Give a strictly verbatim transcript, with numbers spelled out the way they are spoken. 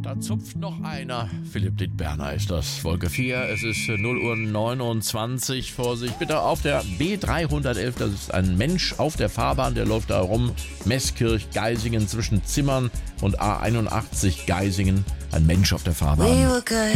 Da zupft noch einer. Philipp Littberner ist das. Wolke vier, es ist null Uhr neunundzwanzig. Vorsicht, bitte auf der B dreihundertelf. Das ist ein Mensch auf der Fahrbahn, der läuft da rum. Meßkirch, Geisingen zwischen Zimmern und A einundachtzig Geisingen. Ein Mensch auf der Fahrbahn.